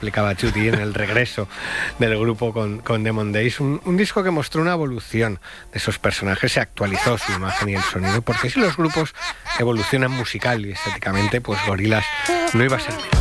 explicaba Judy en el regreso del grupo con Demon Days, un disco que mostró una evolución de esos personajes, se actualizó su imagen y el sonido, porque si los grupos evolucionan musical y estéticamente, pues Gorillaz no iba a ser menos.